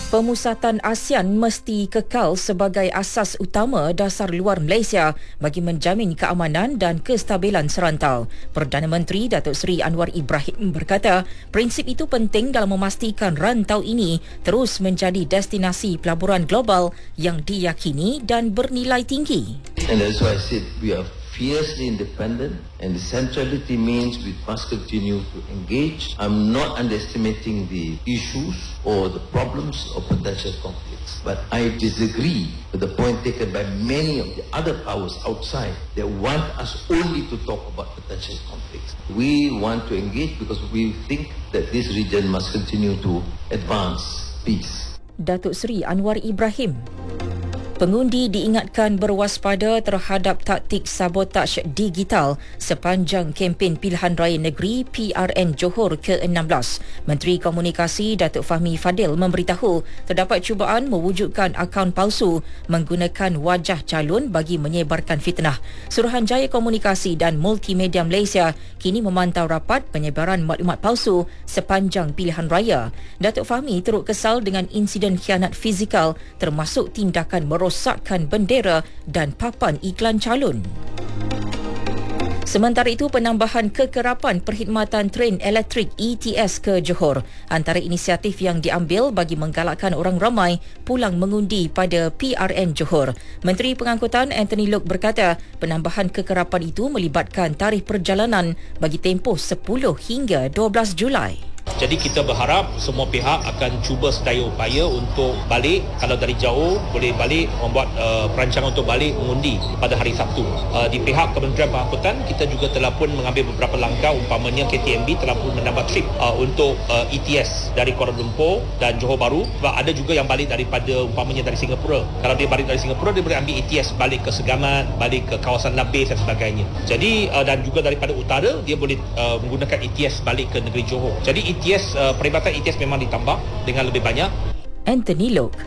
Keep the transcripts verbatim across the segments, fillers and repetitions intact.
Pemusatan ASEAN mesti kekal sebagai asas utama dasar luar Malaysia bagi menjamin keamanan dan kestabilan serantau. Perdana Menteri Datuk Seri Anwar Ibrahim berkata, prinsip itu penting dalam memastikan rantau ini terus menjadi destinasi pelaburan global yang diyakini dan bernilai tinggi. And that's why I said we are fiercely independent, and the centrality means we must continue to engage. I'm not underestimating the issues or the problems or potential conflicts, but I disagree with the point taken by many of the other powers outside that want us only to talk about potential conflicts. We want to engage because we think that this region must continue to advance peace. Datuk Seri Anwar Ibrahim. Pengundi diingatkan berwaspada terhadap taktik sabotaj digital sepanjang kempen pilihan raya negeri P R N Johor ke enam belas. Menteri Komunikasi Datuk Fahmi Fadil memberitahu terdapat cubaan mewujudkan akaun palsu menggunakan wajah calon bagi menyebarkan fitnah. Suruhanjaya Komunikasi dan Multimedia Malaysia kini memantau rapat penyebaran maklumat palsu sepanjang pilihan raya. Datuk Fahmi turut kesal dengan insiden khianat fizikal termasuk tindakan merosakkan rosakkan bendera dan papan iklan calon. Sementara itu, penambahan kekerapan perkhidmatan tren elektrik E T S ke Johor antara inisiatif yang diambil bagi menggalakkan orang ramai pulang mengundi pada P R N Johor. Menteri Pengangkutan Anthony Loke berkata, penambahan kekerapan itu melibatkan tarikh perjalanan bagi tempoh sepuluh hingga dua belas Julai. Jadi kita berharap semua pihak akan cuba sedaya upaya untuk balik, kalau dari jauh boleh balik, membuat uh, perancangan untuk balik mengundi pada hari Sabtu. Uh, di pihak Kementerian Pengangkutan, kita juga telah pun mengambil beberapa langkah, umpamanya K T M B telah pun menambah trip uh, untuk uh, E T S dari Kuala Lumpur dan Johor Bahru, sebab ada juga yang balik daripada umpamanya dari Singapura. Kalau dia balik dari Singapura, dia boleh ambil E T S balik ke Segamat, balik ke kawasan Labis dan sebagainya. Jadi uh, dan juga daripada utara, dia boleh uh, menggunakan E T S balik ke negeri Johor. Jadi E T S, uh, peribatan E T S memang ditambah dengan lebih banyak. Anthony Loke.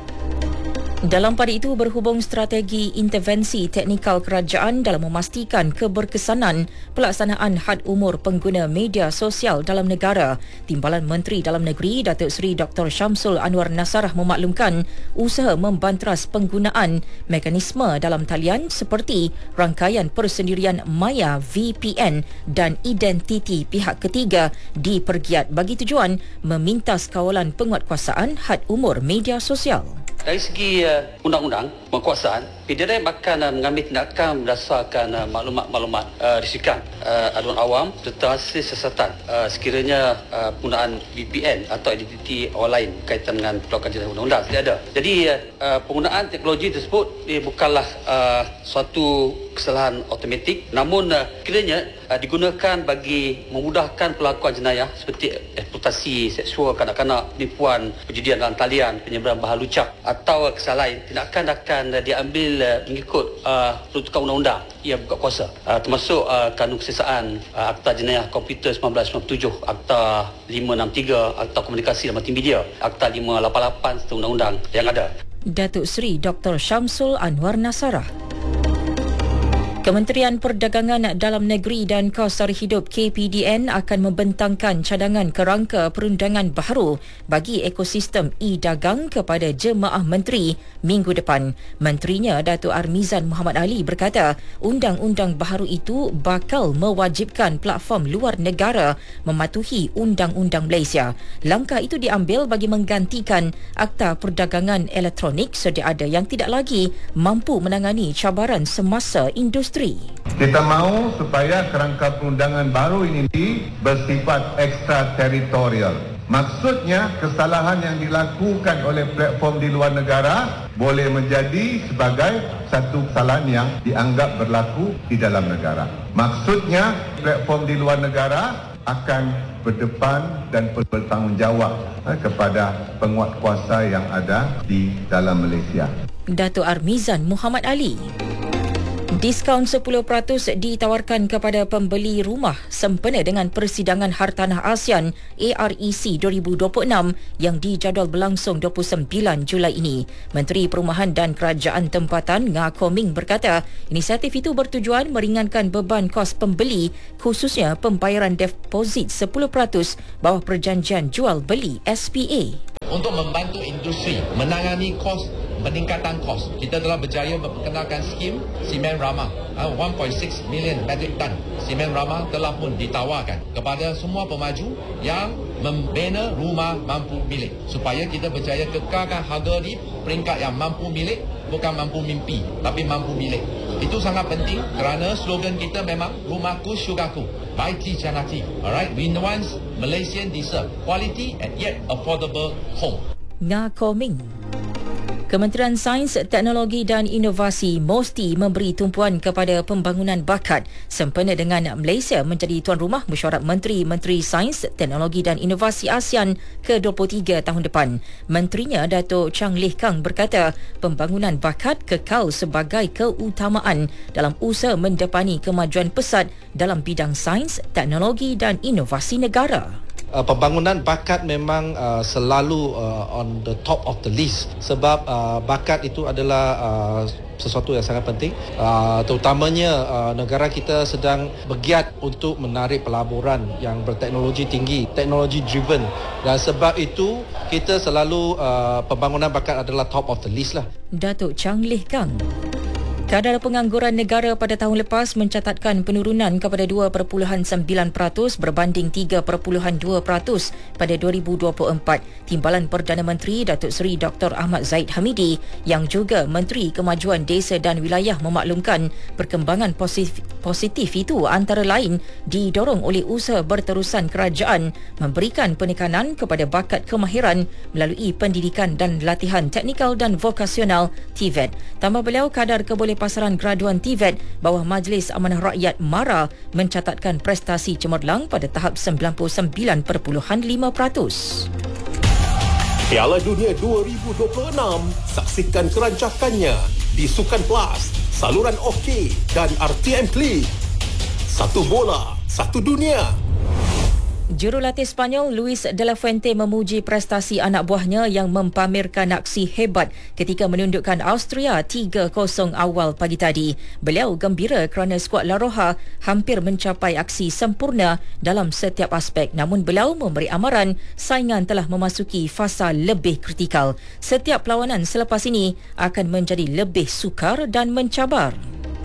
Dalam pada itu, berhubung strategi intervensi teknikal kerajaan dalam memastikan keberkesanan pelaksanaan had umur pengguna media sosial dalam negara, Timbalan Menteri Dalam Negeri Datuk Seri Doktor Syamsul Anwar Nasarah memaklumkan usaha membanteras penggunaan mekanisme dalam talian seperti rangkaian persendirian maya V P N dan identiti pihak ketiga dipergiat bagi tujuan memintas kawalan penguatkuasaan had umur media sosial. Dari segi uh, undang-undang penguatkuasaan, P D R M akan uh, mengambil tindakan berdasarkan uh, maklumat-maklumat uh, risikan uh, aduan awam serta hasil siasatan uh, sekiranya uh, penggunaan V P N atau identiti orang lain berkaitan dengan pelakon jenayah undang-undang tidak ada. Jadi uh, penggunaan teknologi tersebut ia bukanlah uh, suatu kesalahan automatik, namun uh, kiranya uh, digunakan bagi memudahkan pelakuan jenayah seperti eksploitasi seksual kanak-kanak, penipuan, perjudian dalam talian, penyebaran bahan lucak atau kesalahan lain, tindakan akan uh, diambil uh, mengikut uh, peruntukan undang-undang yang buka kuasa, uh, termasuk uh, kanun keseksaan, uh, Akta Jenayah Komputer seribu sembilan ratus sembilan puluh tujuh, Akta lima enam tiga, Akta Komunikasi dan Multimedia, Akta lima lapan lapan serta undang-undang yang ada. Datuk Seri Doktor Syamsul Anwar Nasarah. Kementerian Perdagangan Dalam Negeri dan Kos Sara Hidup K P D N akan membentangkan cadangan kerangka perundangan baharu bagi ekosistem e-dagang kepada jemaah menteri minggu depan. Menterinya Datuk Armizan Muhammad Ali berkata, undang-undang baharu itu bakal mewajibkan platform luar negara mematuhi undang-undang Malaysia. Langkah itu diambil bagi menggantikan Akta Perdagangan Elektronik sedia ada yang tidak lagi mampu menangani cabaran semasa industri. Kita mahu supaya kerangka perundangan baru ini bersifat ekstrateritorial. Maksudnya, kesalahan yang dilakukan oleh platform di luar negara boleh menjadi sebagai satu kesalahan yang dianggap berlaku di dalam negara. Maksudnya, platform di luar negara akan berdepan dan bertanggungjawab kepada penguatkuasa yang ada di dalam Malaysia. Datuk Armizan Muhammad Ali. Diskaun sepuluh peratus ditawarkan kepada pembeli rumah sempena dengan Persidangan Hartanah ASEAN A R E C dua ribu dua puluh enam yang dijadual berlangsung dua puluh sembilan Julai ini. Menteri Perumahan dan Kerajaan Tempatan Nga Koming berkata, inisiatif itu bertujuan meringankan beban kos pembeli, khususnya pembayaran deposit sepuluh peratus bawah perjanjian jual beli S P A. Untuk membantu industri menangani kos, peningkatan kos, kita telah berjaya memperkenalkan skim Simen Ramah. satu perpuluhan enam million metric ton Simen Ramah telah pun ditawarkan kepada semua pemaju yang membina rumah mampu milik, supaya kita berjaya kekalkan harga di peringkat yang mampu milik, bukan mampu mimpi tapi mampu milik. Itu sangat penting kerana slogan kita memang rumahku syurgaku, baiti janati. Alright, we want Malaysian deserve quality and yet affordable home. Nga Koming. Kementerian Sains, Teknologi dan Inovasi mesti memberi tumpuan kepada pembangunan bakat sempena dengan Malaysia menjadi tuan rumah Mesyuarat Menteri-Menteri Sains, Teknologi dan Inovasi ASEAN ke dua puluh tiga tahun depan. Menterinya Datuk Chang Leh Kang berkata, pembangunan bakat kekal sebagai keutamaan dalam usaha mendepani kemajuan pesat dalam bidang sains, teknologi dan inovasi negara. Uh, pembangunan bakat memang uh, selalu uh, on the top of the list sebab uh, bakat itu adalah uh, sesuatu yang sangat penting, uh, terutamanya uh, negara kita sedang bergiat untuk menarik pelaburan yang berteknologi tinggi, teknologi driven, dan sebab itu kita selalu uh, pembangunan bakat adalah top of the list lah. Datuk Chang Leh Kang. Kadar pengangguran negara pada tahun lepas mencatatkan penurunan kepada dua perpuluhan sembilan peratus berbanding tiga perpuluhan dua peratus pada dua ribu dua puluh empat. Timbalan Perdana Menteri Datuk Seri Doktor Ahmad Zahid Hamidi yang juga Menteri Kemajuan Desa dan Wilayah memaklumkan perkembangan positif, positif itu antara lain didorong oleh usaha berterusan kerajaan memberikan penekanan kepada bakat kemahiran melalui pendidikan dan latihan teknikal dan vokasional T V E T. Tambah beliau, kadar keboleh pasaran graduan T V E T bawah Majlis Amanah Rakyat MARA mencatatkan prestasi cemerlang pada tahap sembilan puluh sembilan perpuluhan lima peratus. Piala Dunia dua ribu dua puluh enam, saksikan kerancakannya di Sukan Plus, saluran OK dan R T M Klik. Satu bola, satu dunia. Jurulatih Sepanyol Luis de la Fuente memuji prestasi anak buahnya yang mempamerkan aksi hebat ketika menundukkan Austria tiga kosong awal pagi tadi. Beliau gembira kerana skuad La Roja hampir mencapai aksi sempurna dalam setiap aspek, namun beliau memberi amaran saingan telah memasuki fasa lebih kritikal. Setiap perlawanan selepas ini akan menjadi lebih sukar dan mencabar.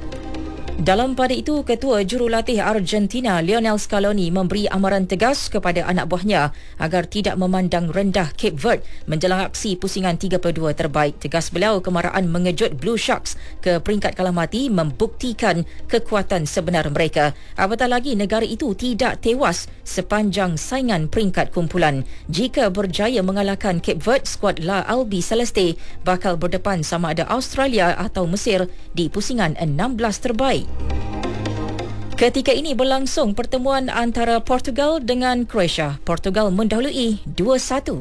Dalam pada itu, Ketua Jurulatih Argentina Lionel Scaloni memberi amaran tegas kepada anak buahnya agar tidak memandang rendah Cape Verde menjelang aksi pusingan tiga puluh dua terbaik. Tegas beliau, kemarahan mengejut Blue Sharks ke peringkat kalah mati membuktikan kekuatan sebenar mereka. Apatah lagi negara itu tidak tewas sepanjang saingan peringkat kumpulan. Jika berjaya mengalahkan Cape Verde, skuad La Albi Celeste bakal berdepan sama ada Australia atau Mesir di pusingan enam belas terbaik. Ketika ini berlangsung pertemuan antara Portugal dengan Croatia. Portugal mendahului dua satu.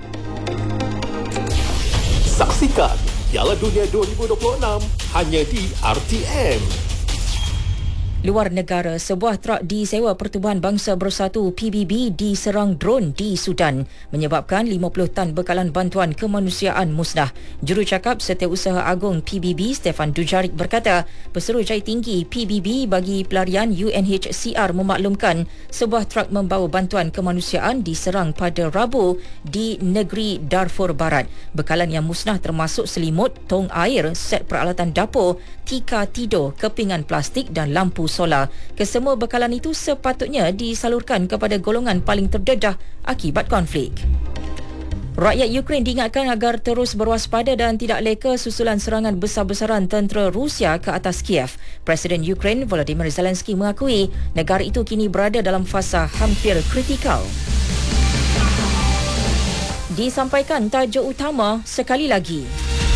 Saksikan Piala Dunia dua ribu dua puluh enam hanya di R T M. Luar negara, sebuah truk disewa Pertubuhan Bangsa Bersatu P B B diserang drone di Sudan, menyebabkan lima puluh tan bekalan bantuan kemanusiaan musnah. Jurucakap Setiausaha Agung P B B Stefan Dujarric berkata, Pesuruhjaya Tinggi P B B bagi pelarian U N H C R memaklumkan sebuah truk membawa bantuan kemanusiaan diserang pada Rabu di negeri Darfur Barat. Bekalan yang musnah termasuk selimut, tong air, set peralatan dapur, tika tidur, kepingan plastik dan lampu solar. Kesemua bekalan itu sepatutnya disalurkan kepada golongan paling terdedah akibat konflik. Rakyat Ukraine diingatkan agar terus berwaspada dan tidak leka susulan serangan besar-besaran tentera Rusia ke atas Kiev. Presiden Ukraine Volodymyr Zelensky mengakui negara itu kini berada dalam fasa hampir kritikal. Disampaikan tajuk utama sekali lagi.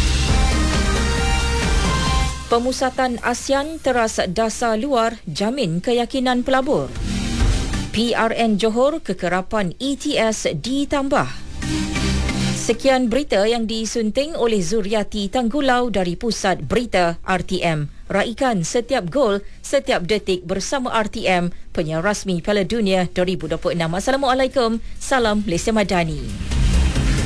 Pemusatan ASEAN teras dasar luar jamin keyakinan pelabur. P R N Johor kekerapan E T S ditambah. Sekian berita yang disunting oleh Zuriati Tanggulau dari Pusat Berita R T M. raikan setiap gol, setiap detik bersama R T M, penyiar rasmi Piala Dunia dua ribu dua puluh enam. Assalamualaikum, salam Malaysia Madani.